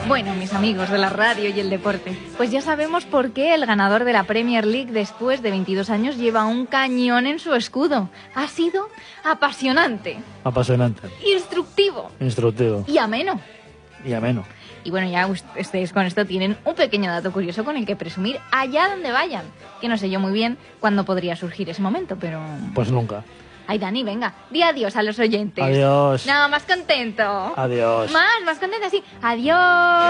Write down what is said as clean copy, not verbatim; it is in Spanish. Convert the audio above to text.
Bueno, mis amigos de la radio y el deporte, pues ya sabemos por qué el ganador de la Premier League después de 22 años lleva un cañón en su escudo. Ha sido apasionante. Apasionante. Instructivo. Instructivo. Y ameno. Y ameno. Y bueno, ya ustedes con esto tienen un pequeño dato curioso con el que presumir allá donde vayan. Que no sé yo muy bien cuándo podría surgir ese momento, pero... Pues nunca. Ay, Dani, venga, di adiós a los oyentes. Adiós. No, más contento. Adiós. Más contento, sí. Adiós.